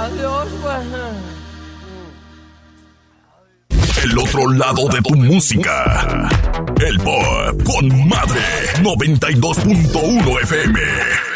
Adiós, pues. El otro lado de tu música. El Pop con Madre 92.1 FM.